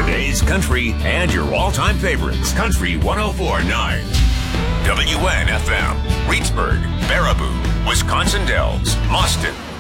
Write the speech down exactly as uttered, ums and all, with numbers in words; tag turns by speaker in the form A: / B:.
A: Today's country and your all-time favorites. Country one oh four point nine. W N F M. Reedsburg, Baraboo, Wisconsin Dells, Austin,